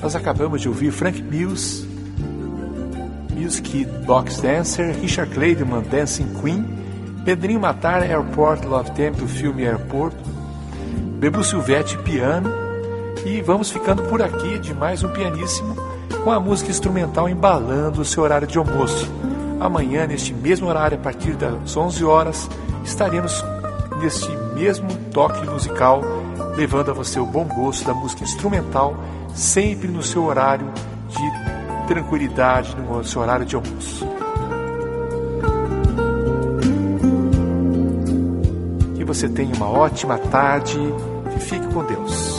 Nós acabamos de ouvir Frank Mills, Music Box Dancer, Richard Clayderman, Dancing Queen, Pedrinho Matar, Airport Love Theme do filme Airport, Bebu Silvetti, piano. E vamos ficando por aqui de mais um Pianíssimo, com a música instrumental embalando o seu horário de almoço. Amanhã, neste mesmo horário, a partir das 11 horas, estaremos neste mesmo toque musical, levando a você o bom gosto da música instrumental, sempre no seu horário de tranquilidade, no seu horário de almoço. Que você tenha uma ótima tarde e fique com Deus.